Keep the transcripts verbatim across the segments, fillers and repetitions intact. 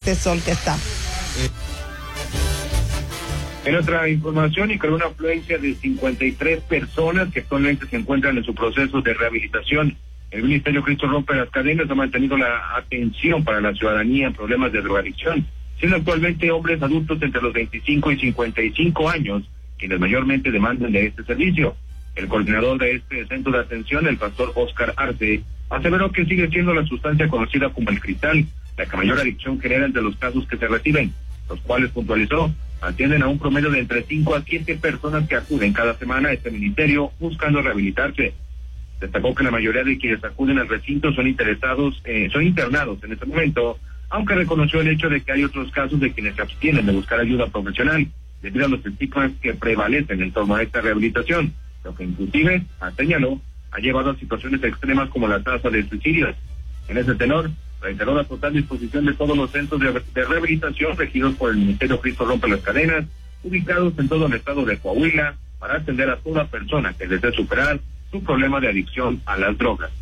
este sol que está. En otra información, y con una afluencia de cincuenta y tres personas que actualmente se encuentran en su proceso de rehabilitación, el Ministerio Cristo Rompe las Cadenas ha mantenido la atención para la ciudadanía en problemas de drogadicción, siendo actualmente hombres adultos entre los veinticinco y cincuenta y cinco años quienes mayormente demandan de este servicio. El coordinador de este centro de atención, el pastor Oscar Arce, aseveró que sigue siendo la sustancia conocida como el cristal la que mayor adicción genera entre los casos que se reciben, los cuales, puntualizó, atienden a un promedio de entre cinco a siete personas que acuden cada semana a este ministerio buscando rehabilitarse. Destacó que la mayoría de quienes acuden al recinto son interesados, eh, son internados en este momento, aunque reconoció el hecho de que hay otros casos de quienes se abstienen de buscar ayuda profesional debido a los estigmas que prevalecen en torno a esta rehabilitación, lo que inclusive, señaló, ha llevado a situaciones extremas como la tasa de suicidios. En ese tenor, reiteró la total disposición de todos los centros de, de rehabilitación regidos por el Ministerio Cristo Rompe las Cadenas, ubicados en todo el estado de Coahuila, para atender a toda persona que desee superar su problema de adicción a las drogas.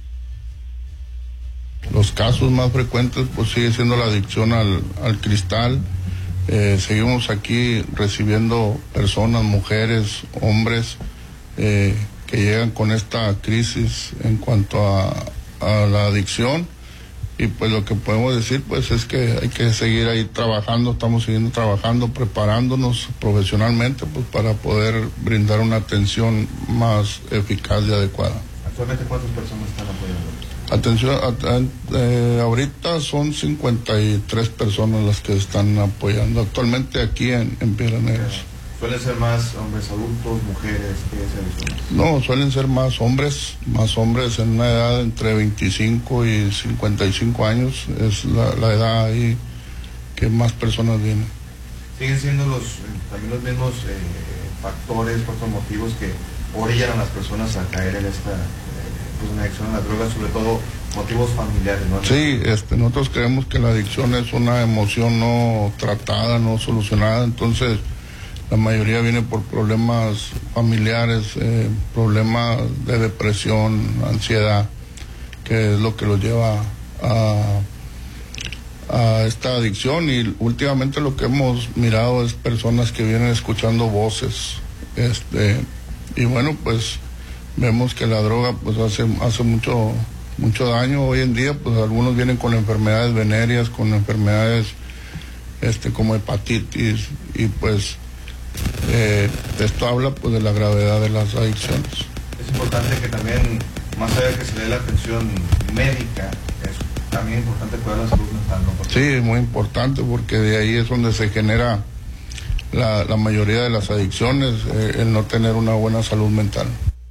Los casos más frecuentes pues sigue siendo la adicción al, al cristal. Eh, seguimos aquí recibiendo personas, mujeres, hombres, eh, que llegan con esta crisis en cuanto a, a la adicción. Y pues lo que podemos decir pues es que hay que seguir ahí trabajando, estamos siguiendo trabajando, preparándonos profesionalmente pues para poder brindar una atención más eficaz y adecuada. ¿Actualmente cuántas personas están apoyando? Atención, a, a, eh, ahorita son cincuenta y tres personas las que están apoyando actualmente aquí en, en Piedras Negras. ¿Suelen ser más hombres adultos, mujeres? ¿Qué es eso? No, suelen ser más hombres, más hombres en una edad entre veinticinco y cincuenta y cinco años, es la, la edad ahí que más personas vienen. ¿Siguen siendo los también los mismos eh, factores, otros motivos que orillan a las personas a caer en esta eh, pues, una adicción a las drogas, sobre todo motivos familiares, ¿no? Sí, este, nosotros creemos que la adicción es una emoción no tratada, no solucionada, entonces la mayoría viene por problemas familiares, eh, problemas de depresión, ansiedad, que es lo que los lleva a, a esta adicción. Y últimamente lo que hemos mirado es personas que vienen escuchando voces, este, y bueno, pues vemos que la droga pues hace, hace mucho, mucho daño. Hoy en día pues algunos vienen con enfermedades venéreas, con enfermedades este, como hepatitis, y pues Eh, esto habla pues de la gravedad de las adicciones. Es importante que también, más allá de que se dé la atención médica, es también importante cuidar la salud mental, ¿no? Porque... Sí, es muy importante porque de ahí es donde se genera la, la mayoría de las adicciones, eh, el no tener una buena salud mental.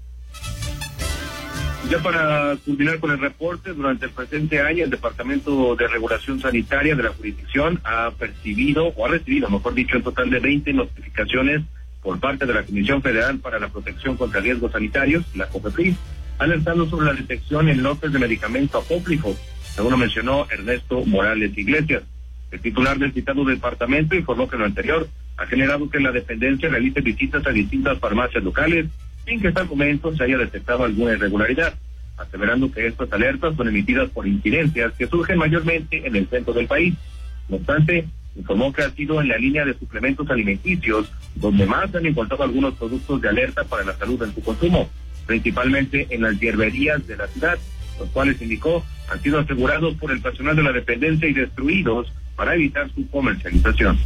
Ya para culminar con el reporte, durante el presente año el Departamento de Regulación Sanitaria de la jurisdicción ha percibido, o ha recibido, mejor dicho, un total de veinte notificaciones por parte de la Comisión Federal para la Protección contra Riesgos Sanitarios, la COFEPRIS, alertando sobre la detección en lotes de medicamento apócrifo, según lo mencionó Ernesto Morales Iglesias. El titular del citado departamento informó que lo anterior ha generado que la dependencia realice visitas a distintas farmacias locales sin que hasta el momento se haya detectado alguna irregularidad, aseverando que estas alertas son emitidas por incidencias que surgen mayormente en el centro del país. No obstante, informó que ha sido en la línea de suplementos alimenticios donde más han encontrado algunos productos de alerta para la salud en su consumo, principalmente en las hierberías de la ciudad, los cuales, indicó, han sido asegurados por el personal de la dependencia y destruidos para evitar su comercialización.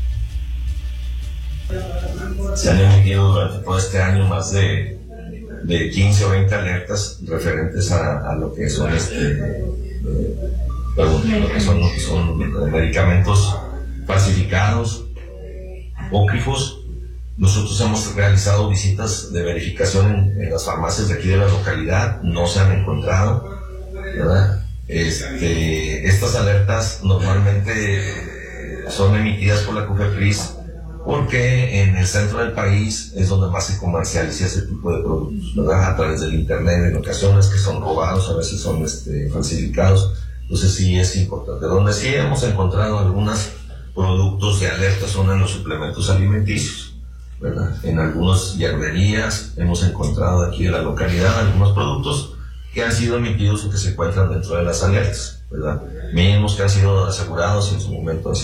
Se han emitido durante todo este año más de, de quince o veinte alertas referentes a, a lo que son este eh, perdón, lo que son, lo que son medicamentos falsificados, apócrifos. Nosotros hemos realizado visitas de verificación en, en las farmacias de aquí de la localidad, no se han encontrado, ¿verdad? Este, estas alertas normalmente son emitidas por la COFEPRIS porque en el centro del país es donde más se comercializa ese tipo de productos, ¿verdad? A través del internet, en ocasiones que son robados, a veces son este, falsificados. Entonces sí es importante. Donde sí hemos encontrado algunos productos de alerta son en los suplementos alimenticios, ¿verdad? En algunas hierberías hemos encontrado aquí en la localidad algunos productos que han sido emitidos o que se encuentran dentro de las alertas, ¿verdad? Mismos que han sido asegurados en su momento.